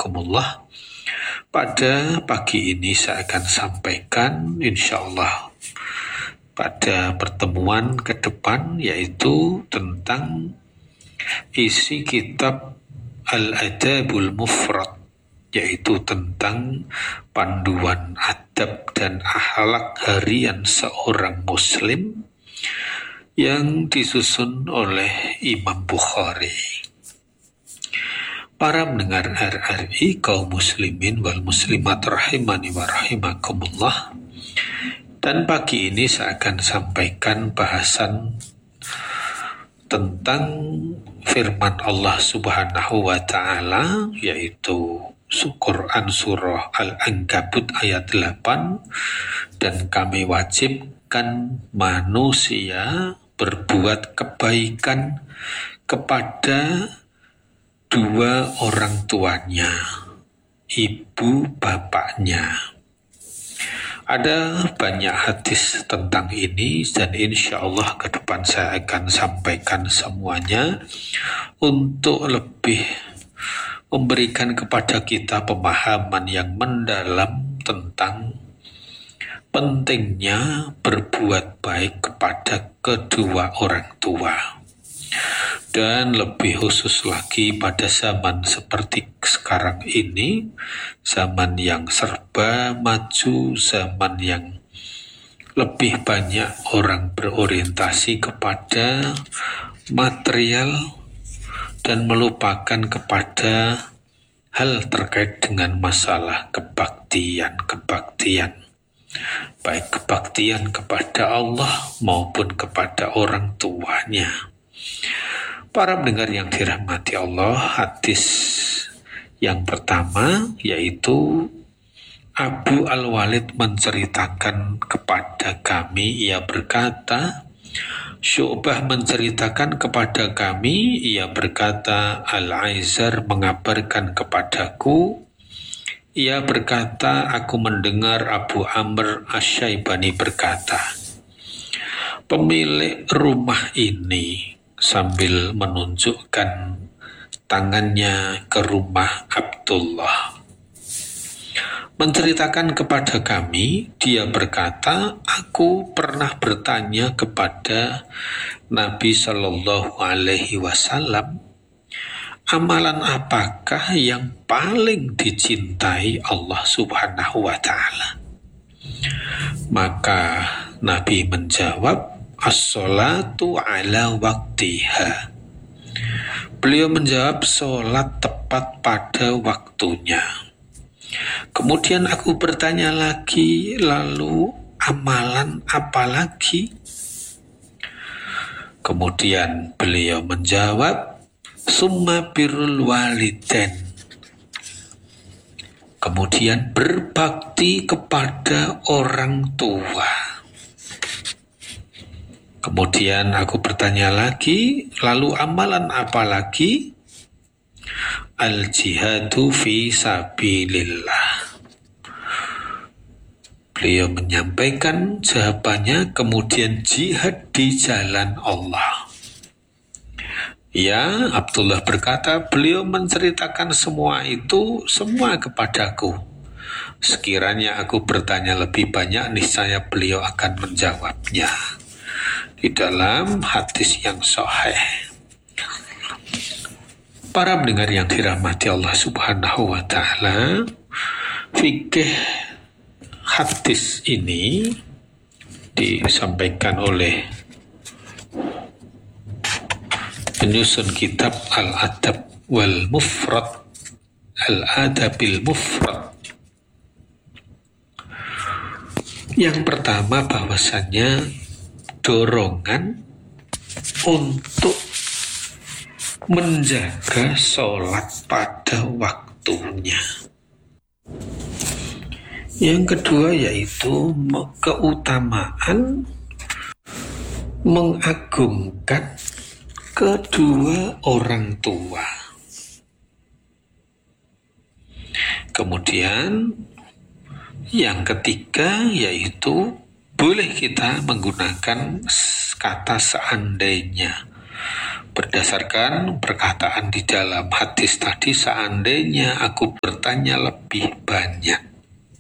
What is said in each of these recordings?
rahimakumullah. Pada pagi ini saya akan sampaikan insyaallah pada pertemuan ke depan, yaitu tentang isi kitab Al-Adabul Mufrad, yaitu tentang panduan adab dan akhlak harian seorang muslim yang disusun oleh Imam Bukhari. Para pendengar RRI, kaum muslimin wal muslimat rahimani wa rahimakumullah. Dan pagi ini saya akan sampaikan bahasan tentang firman Allah Subhanahu wa taala, yaitu Quran surah Al-Ankabut ayat 8, dan kami wajibkan manusia berbuat kebaikan kepada dua orang tuanya, ibu bapaknya. Ada banyak hadis tentang ini, dan insya Allah ke depan saya akan sampaikan semuanya untuk lebih memberikan kepada kita pemahaman yang mendalam tentang pentingnya berbuat baik kepada kedua orang tua. Dan lebih khusus lagi pada zaman seperti sekarang ini, zaman yang serba maju, zaman yang lebih banyak orang berorientasi kepada material dan melupakan kepada hal terkait dengan masalah kebaktian, baik kebaktian kepada Allah maupun kepada orang tuanya. Para pendengar yang dirahmati Allah, hadis yang pertama yaitu Abu Al-Walid menceritakan kepada kami, ia berkata, Syu'bah menceritakan kepada kami, ia berkata, Al-Aizar mengabarkan kepadaku, ia berkata, aku mendengar Abu Amr Asy-Syaibani berkata, pemilik rumah ini, sambil menunjukkan tangannya ke rumah Abdullah, menceritakan kepada kami, dia berkata, aku pernah bertanya kepada Nabi Shallallahu Alaihi Wasallam, amalan apakah yang paling dicintai Allah Subhanahu Wa Taala? Maka Nabi menjawab, as-sholatu ala waktiha. Beliau menjawab, sholat tepat pada waktunya. Kemudian aku bertanya lagi, lalu amalan apa lagi? Kemudian beliau menjawab, summa birrul walidain. Kemudian berbakti kepada orang tua. Kemudian aku bertanya lagi, lalu amalan apa lagi? Al-jihadu fi sabilillah. Beliau menyampaikan jawabannya, kemudian jihad di jalan Allah. Ya, Abdullah berkata, beliau menceritakan semua itu semua kepadaku. Sekiranya aku bertanya lebih banyak, niscaya beliau akan menjawabnya. Di dalam hadis yang sahih. Para pendengar yang dirahmati Allah Subhanahu wa taala, fikih hadis ini disampaikan oleh penyusun kitab Al-Adab wal Mufrad, Al-Adabil Mufrad. Yang pertama, bahwasannya dorongan untuk menjaga sholat pada waktunya. Yang kedua yaitu keutamaan mengagungkan kedua orang tua. Kemudian yang ketiga yaitu boleh kita menggunakan kata seandainya. Berdasarkan perkataan di dalam hadis tadi, seandainya aku bertanya lebih banyak.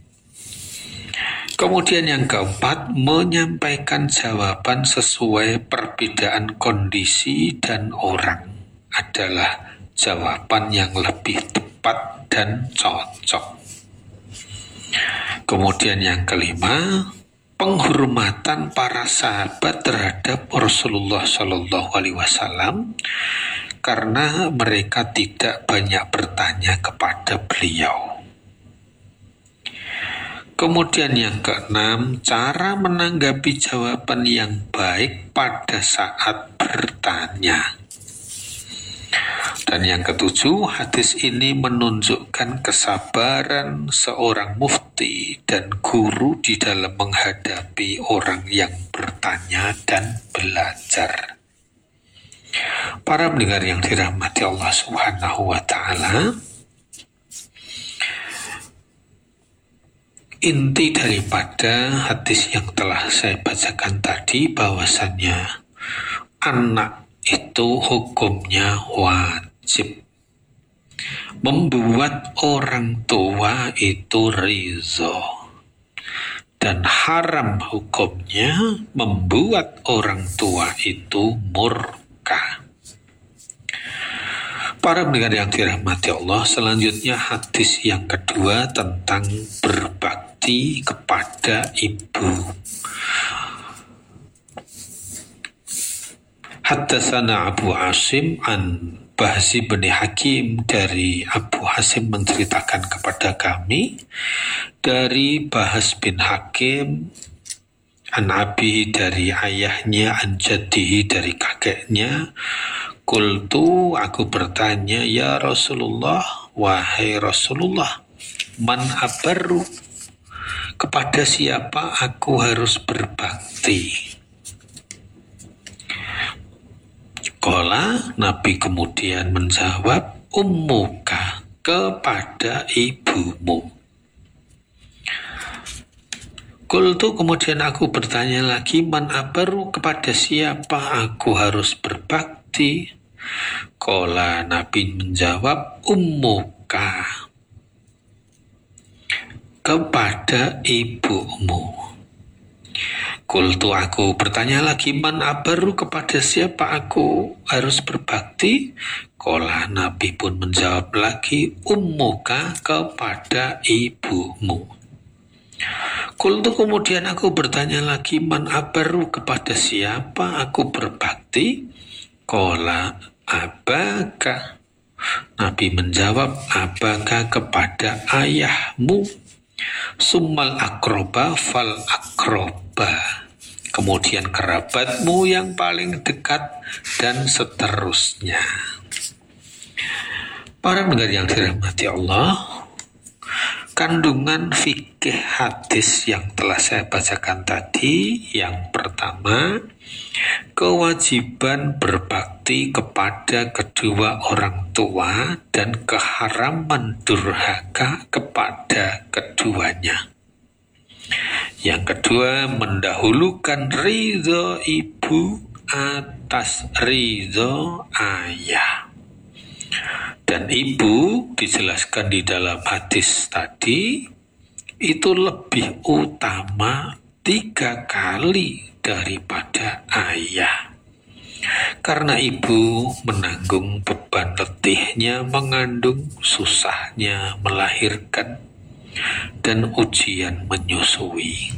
Kemudian yang keempat, menyampaikan jawaban sesuai perbedaan kondisi dan orang adalah jawaban yang lebih tepat dan cocok. Kemudian yang kelima, penghormatan para sahabat terhadap Rasulullah Shallallahu Alaihi Wasallam karena mereka tidak banyak bertanya kepada beliau. Kemudian yang keenam, cara menanggapi jawaban yang baik pada saat bertanya. Dan yang ketujuh, hadis ini menunjukkan kesabaran seorang mufti dan guru di dalam menghadapi orang yang bertanya dan belajar. Para pendengar yang dirahmati Allah Subhanahu wa Ta'ala, inti daripada hadis yang telah saya bacakan tadi bahwasannya anak itu hukumnya wajib. Membuat orang tua itu ridho. Dan haram hukumnya membuat orang tua itu murka. Para pendengar yang dirahmati Allah, selanjutnya hadis yang kedua tentang berbakti kepada ibu. Haddatsana Abu Hasyim an Bahzi bin Hakim, dari Abu Hasyim menceritakan kepada kami dari Bahz bin Hakim an Abi, dari ayahnya, an jaddihi, dari kakeknya. Qultu, aku bertanya, ya Rasulullah, wahai Rasulullah, man abarru, kepada siapa aku harus berbakti? Qala, Nabi kemudian menjawab, ummuka, kepada ibumu. Qultu, kemudian aku bertanya lagi, man abarru, kepada siapa aku harus berbakti? Qala, Nabi menjawab, ummuka, kepada ibumu. Qultu, aku bertanya lagi, man abarru, kepada siapa aku harus berbakti? Qala, Nabi pun menjawab lagi, ummuka, kepada ibumu. Qultu, kemudian aku bertanya lagi, man abarru, kepada siapa aku berbakti? Qala, abaka. Nabi menjawab, abaka, kepada ayahmu. Summal akroba fal akroba. Kemudian kerabatmu yang paling dekat, dan seterusnya. Para pendengar yang dirahmati Allah, kandungan fikih hadis yang telah saya bacakan tadi, yang pertama, kewajiban berbakti kepada kedua orang tua dan keharaman durhaka kepada keduanya. Yang kedua, mendahulukan ridho ibu atas ridho ayah. Dan ibu dijelaskan di dalam hadis tadi itu lebih utama 3 kali daripada ayah. Karena ibu menanggung beban letihnya mengandung, susahnya melahirkan, dan ujian menyusui.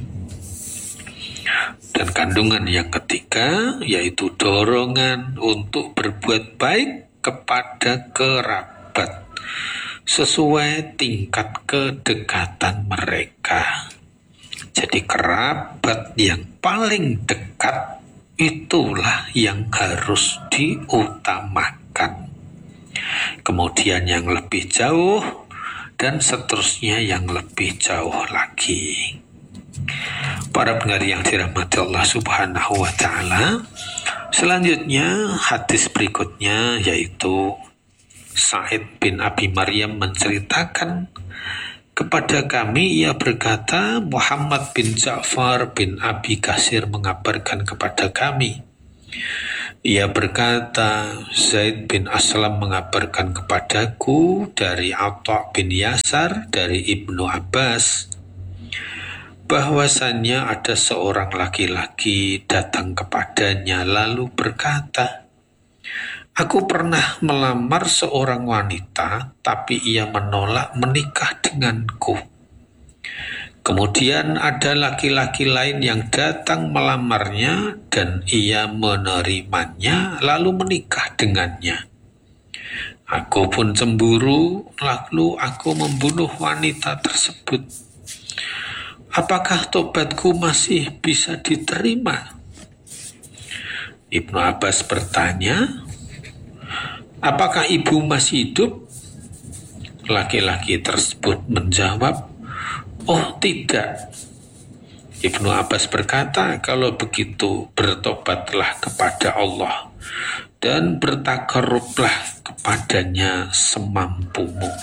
Dan kandungan yang ketiga yaitu dorongan untuk berbuat baik kepada kerabat sesuai tingkat kedekatan mereka. Jadi kerabat yang paling dekat itulah yang harus diutamakan. Kemudian yang lebih jauh, dan seterusnya yang lebih jauh lagi. Para pendengar yang dirahmati Allah Subhanahu wa Ta'ala, selanjutnya hadis berikutnya yaitu Sa'id bin Abi Maryam menceritakan kepada kami, ia berkata, Muhammad bin Ja'far bin Abi Kasir mengabarkan kepada kami Ia berkata, Zaid bin Aslam mengabarkan kepadaku dari Atha bin Yasar dari Ibnu Abbas bahwasannya ada seorang laki-laki datang kepadanya lalu berkata, aku pernah melamar seorang wanita, tapi ia menolak menikah denganku. Kemudian ada laki-laki lain yang datang melamarnya dan ia menerimanya lalu menikah dengannya. Aku pun cemburu, lalu aku membunuh wanita tersebut. Apakah tobatku masih bisa diterima? Ibnu Abbas bertanya, apakah ibu masih hidup? Laki-laki tersebut menjawab, oh tidak. Ibnu Abbas berkata, kalau begitu bertobatlah kepada Allah dan bertakarrublah kepadanya semampumu.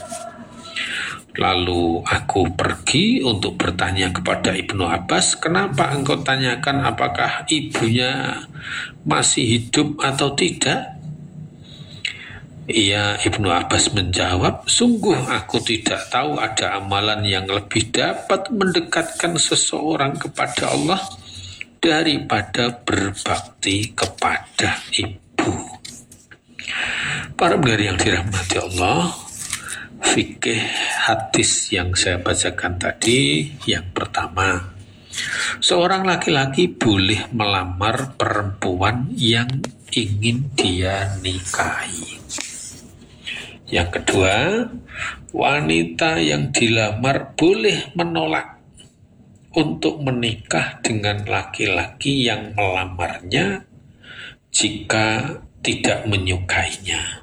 Lalu aku pergi untuk bertanya kepada Ibnu Abbas, kenapa engkau tanyakan apakah ibunya masih hidup atau tidak? Ibnu Abbas menjawab, sungguh aku tidak tahu ada amalan yang lebih dapat mendekatkan seseorang kepada Allah daripada berbakti kepada ibu. Para pendengar yang dirahmati Allah, fikih hadis yang saya bacakan tadi, yang pertama, seorang laki-laki boleh melamar perempuan yang ingin dia nikahi. Yang kedua, wanita yang dilamar boleh menolak untuk menikah dengan laki-laki yang melamarnya jika tidak menyukainya.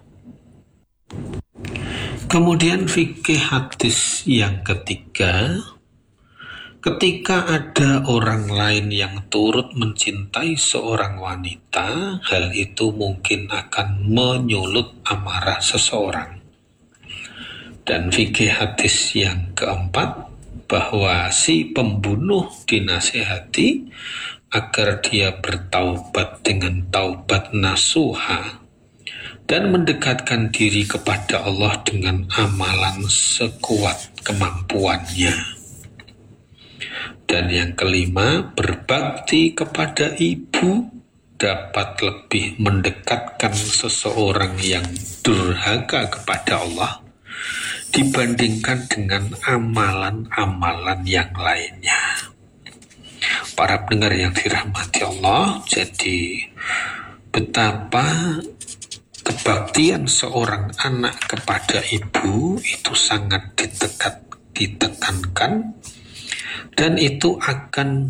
Kemudian fikih hadis yang ketiga, ketika ada orang lain yang turut mencintai seorang wanita, hal itu mungkin akan menyulut amarah seseorang. Dan fikih hadis yang keempat, bahwa si pembunuh dinasihati agar dia bertaubat dengan taubat nasuha dan mendekatkan diri kepada Allah dengan amalan sekuat kemampuannya. Dan yang kelima, berbakti kepada ibu dapat lebih mendekatkan seseorang yang durhaka kepada Allah dibandingkan dengan amalan-amalan yang lainnya. Para pendengar yang dirahmati Allah, jadi betapa kebaktian seorang anak kepada ibu itu sangat ditekankan, dan itu akan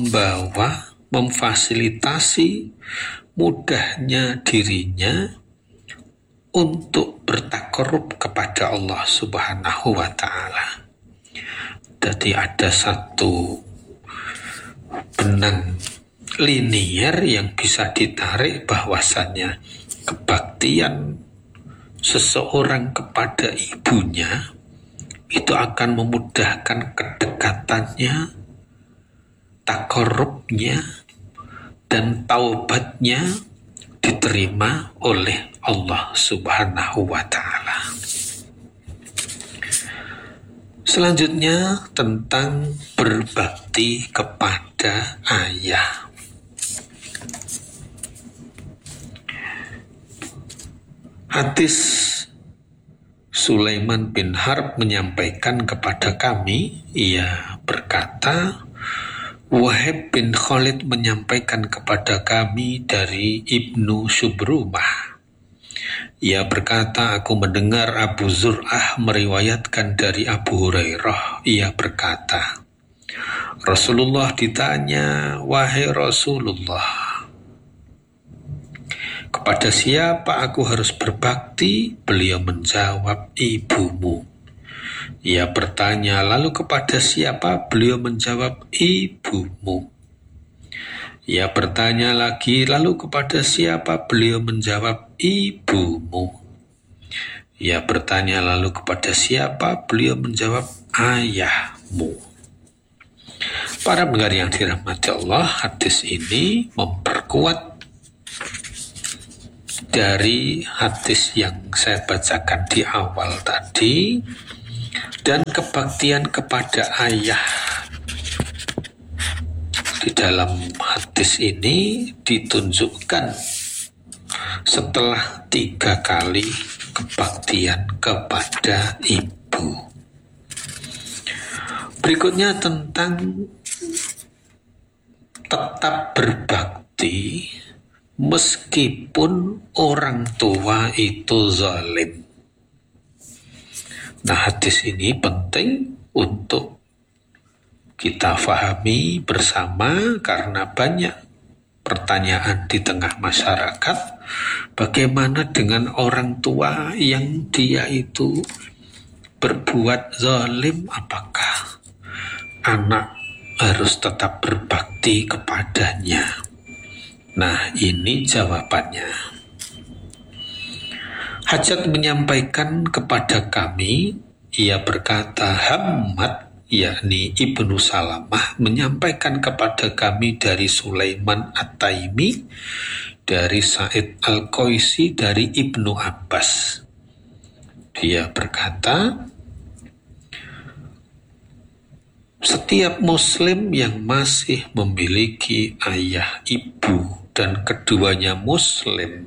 memfasilitasi mudahnya dirinya untuk bertakarrub kepada Allah Subhanahu wa ta'ala. Jadi ada satu benang linier yang bisa ditarik bahwasannya kebaktian seseorang kepada ibunya itu akan memudahkan kedekatannya, takarrubnya, dan taubatnya diterima oleh Allah Subhanahu wa ta'ala. Selanjutnya tentang berbakti kepada ayah. Hadis Sulaiman bin Harb menyampaikan kepada kami, ia berkata, Wahab bin Khalid menyampaikan kepada kami dari Ibnu Syubrumah. Ia berkata, aku mendengar Abu Zur'ah meriwayatkan dari Abu Hurairah. Ia berkata, Rasulullah ditanya, wahai Rasulullah, kepada siapa aku harus berbakti? Beliau menjawab, ibumu. Ia bertanya, lalu kepada siapa? Beliau menjawab, ibumu. Ia bertanya lagi, lalu kepada siapa? Beliau menjawab, ibumu. Ia bertanya lalu kepada siapa? Beliau menjawab, ayahmu. Para pendengar yang dirahmati Allah, hadis ini memperkuat dari hadis yang saya bacakan di awal tadi, dan kebaktian kepada ayah. Di dalam hadis ini ditunjukkan setelah 3 kali kebaktian kepada ibu. Berikutnya tentang tetap berbakti meskipun orang tua itu zalim. Nah, hadis ini penting untuk kita fahami bersama karena banyak pertanyaan di tengah masyarakat, bagaimana dengan orang tua yang dia itu berbuat zalim, apakah anak harus tetap berbakti kepadanya? Nah, ini jawabannya. Hajat menyampaikan kepada kami, ia berkata, Hammad, yakni Ibnu Salamah, menyampaikan kepada kami dari Sulaiman At-Taimi, dari Sa'id Al-Qaisi, dari Ibnu Abbas. Dia berkata, setiap muslim yang masih memiliki ayah ibu dan keduanya muslim,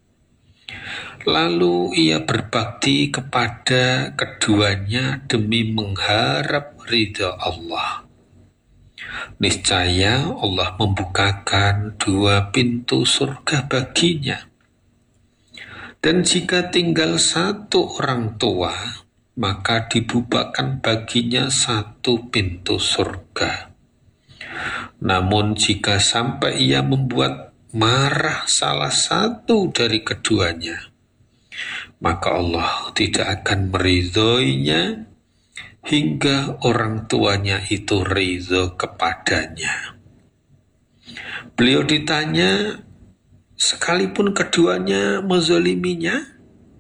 lalu ia berbakti kepada keduanya demi mengharap ridha Allah, niscaya Allah membukakan 2 pintu surga baginya. Dan jika tinggal 1 orang tua, maka dibukakan baginya 1 pintu surga. Namun jika sampai ia membuat marah salah satu dari keduanya, maka Allah tidak akan meridhoinya hingga orang tuanya itu ridho kepadanya. Beliau ditanya, sekalipun keduanya menzaliminya?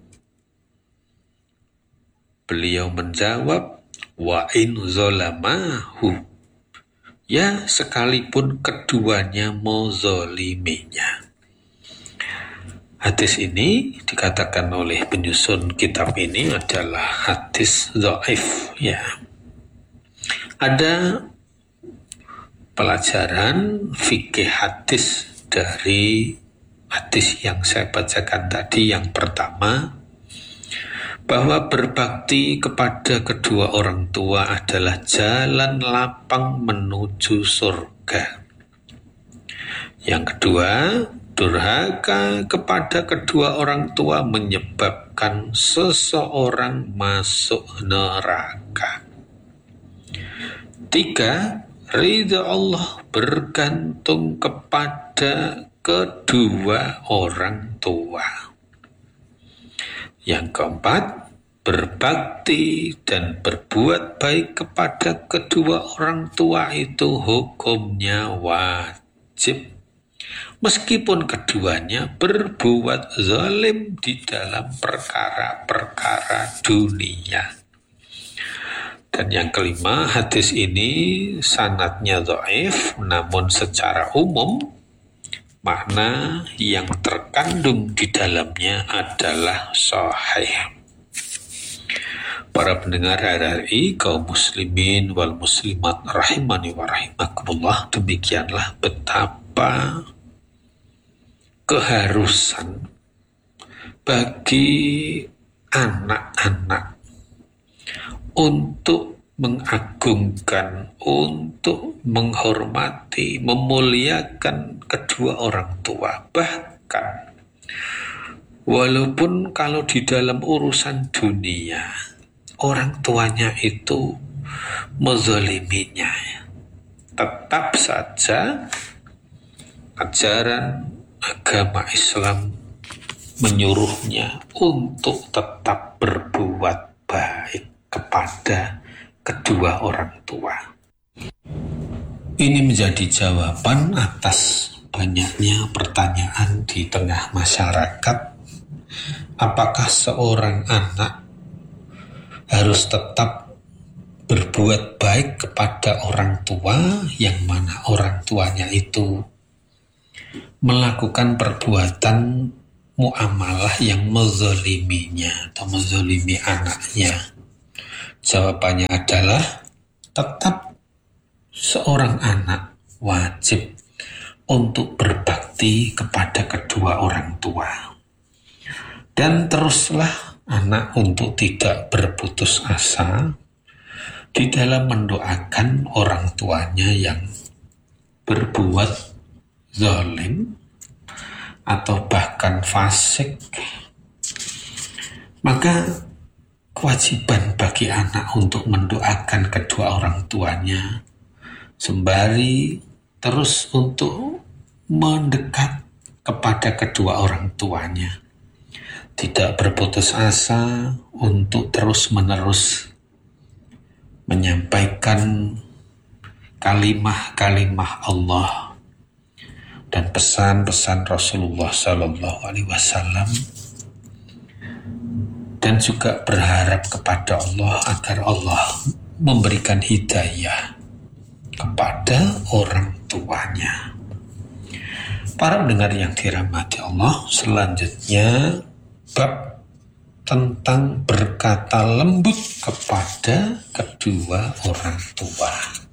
Beliau menjawab, wa in zalamahu, ya sekalipun keduanya menzaliminya. Hadis ini dikatakan oleh penyusun kitab ini adalah hadis dhaif, ya. Ada pelajaran fikih hadis dari hadis yang saya bacakan tadi. Yang pertama, bahwa berbakti kepada kedua orang tua adalah jalan lapang menuju surga. Yang kedua, durhaka kepada kedua orang tua menyebabkan seseorang masuk neraka. 3, ridha Allah bergantung kepada kedua orang tua. Yang keempat, berbakti dan berbuat baik kepada kedua orang tua itu hukumnya wajib, meskipun keduanya berbuat zalim di dalam perkara-perkara dunia. Dan yang kelima, hadis ini sanadnya dhaif, namun secara umum makna yang terkandung di dalamnya adalah sahih. Para pendengar RRI, kaum muslimin wal muslimat rahimani wa rahimakumullah, demikianlah betapa keharusan bagi anak-anak untuk mengagungkan, untuk menghormati, memuliakan kedua orang tua. Bahkan walaupun kalau di dalam urusan dunia orang tuanya itu menzaliminya, tetap saja ajaran agama Islam menyuruhnya untuk tetap berbuat baik kepada kedua orang tua. Ini menjadi jawaban atas banyaknya pertanyaan di tengah masyarakat. Apakah seorang anak harus tetap berbuat baik kepada orang tua, yang mana orang tuanya itu melakukan perbuatan muamalah yang menzaliminya atau menzalimi anaknya? Jawabannya adalah tetap seorang anak wajib untuk berbakti kepada kedua orang tua. Dan teruslah anak untuk tidak berputus asa di dalam mendoakan orang tuanya yang berbuat zalim atau bahkan fasik. Maka kewajiban bagi anak untuk mendoakan kedua orang tuanya sembari terus untuk mendekat kepada kedua orang tuanya. Tidak berputus asa untuk terus-menerus menyampaikan kalimah-kalimah Allah dan pesan-pesan Rasulullah Sallallahu Alaihi Wasallam, dan juga berharap kepada Allah agar Allah memberikan hidayah kepada orang tuanya. Para pendengar yang dirahmati Allah, selanjutnya bab tentang berkata lembut kepada kedua orang tua.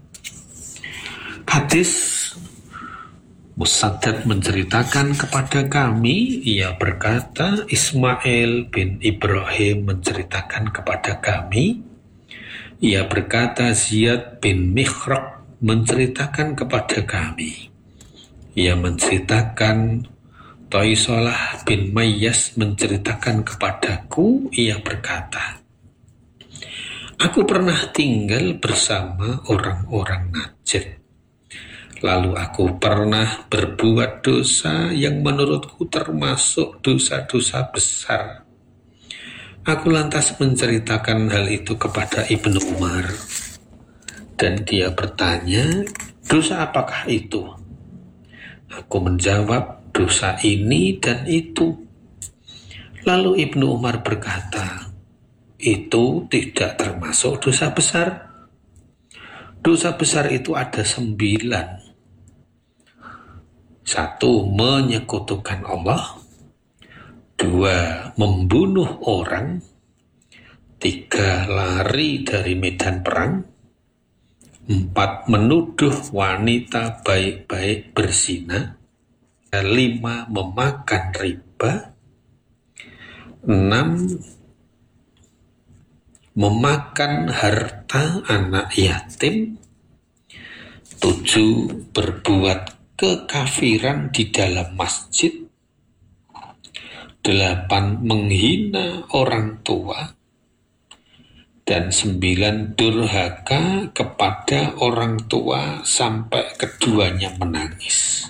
Hadis Musaddad menceritakan kepada kami, ia berkata, Ismail bin Ibrahim menceritakan kepada kami, ia berkata, Ziyad bin Mikhraq menceritakan kepada kami, ia menceritakan, Taisalah bin Mayyas menceritakan kepadaku, ia berkata, aku pernah tinggal bersama orang-orang Najd. Lalu aku pernah berbuat dosa yang menurutku termasuk dosa-dosa besar. Aku lantas menceritakan hal itu kepada Ibnu Umar. Dan dia bertanya, dosa apakah itu? Aku menjawab, dosa ini dan itu. Lalu Ibnu Umar berkata, itu tidak termasuk dosa besar. Dosa besar itu ada 9. 1. Menyekutukan Allah. 2. Membunuh orang. 3. Lari dari medan perang. 4. Menuduh wanita baik-baik berzina. 5. Memakan riba. 6. Memakan harta anak yatim. 7. Berbuat kekafiran di dalam masjid. 8. Menghina orang tua. Dan 9. Durhaka kepada orang tua sampai keduanya menangis.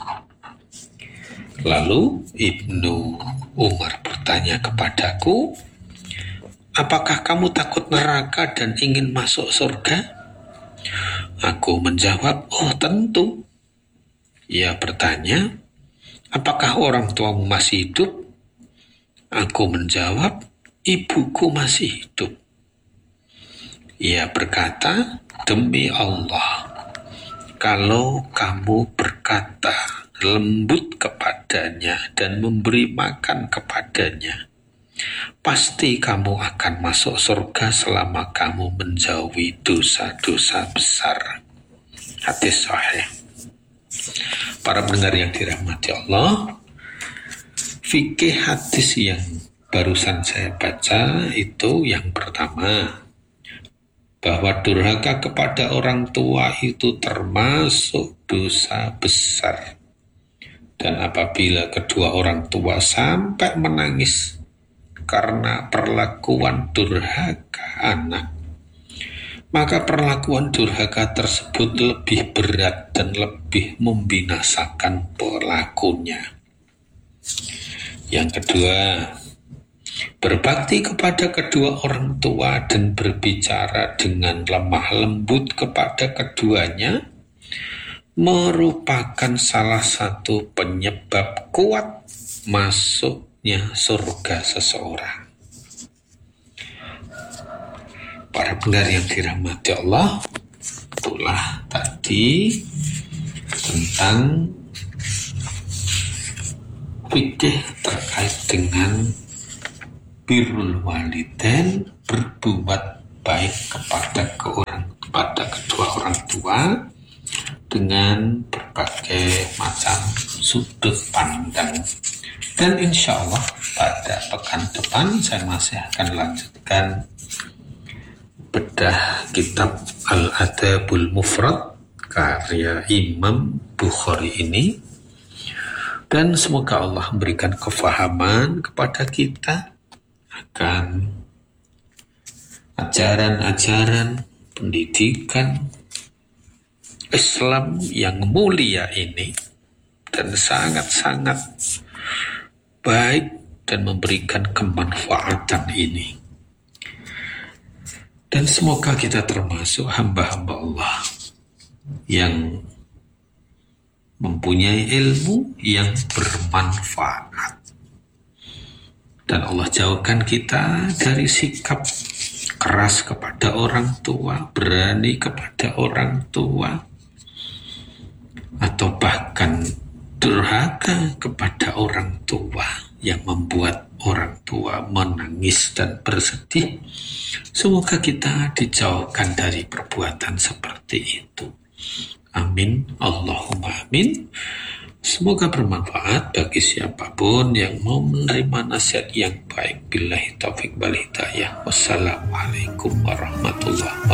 Lalu Ibnu Umar bertanya kepadaku, apakah kamu takut neraka dan ingin masuk surga? Aku menjawab, oh tentu. Ia bertanya, apakah orang tuamu masih hidup? Aku menjawab, ibuku masih hidup. Ia berkata, demi Allah, kalau kamu berkata lembut kepadanya dan memberi makan kepadanya, pasti kamu akan masuk surga selama kamu menjauhi dosa-dosa besar. Hadis sahih. Para pendengar yang dirahmati Allah, fikih hadis yang barusan saya baca itu yang pertama, bahwa durhaka kepada orang tua itu termasuk dosa besar. Dan apabila kedua orang tua sampai menangis karena perlakuan durhaka anak, maka perlakuan durhaka tersebut lebih berat dan lebih membinasakan pelakunya. Yang kedua, berbakti kepada kedua orang tua dan berbicara dengan lemah lembut kepada keduanya merupakan salah satu penyebab kuat masuknya surga seseorang. Para pendengar yang dirahmati Allah, itulah tadi tentang fikih terkait dengan birrul walidain, berbuat baik kepada kedua orang tua dengan berbagai macam sudut pandang. Dan insya Allah pada pekan depan saya masih akan lanjutkan bedah kitab Al-Adabul Mufrad karya Imam Bukhari ini. Dan semoga Allah memberikan kefahaman kepada kita akan ajaran-ajaran pendidikan Islam yang mulia ini, dan sangat-sangat baik dan memberikan kemanfaatan ini. Dan semoga kita termasuk hamba-hamba Allah yang mempunyai ilmu yang bermanfaat. Dan Allah jauhkan kita dari sikap keras kepada orang tua, berani kepada orang tua, atau bahkan durhaka kepada orang tua yang membuat orang tua menangis dan bersedih. Semoga kita dijauhkan dari perbuatan seperti itu. Amin, Allahumma amin. Semoga bermanfaat bagi siapapun yang mau menerima nasihat yang baik. Billahi taufiq wal hidayah. Wassalamualaikum warahmatullahi wabarakatuh.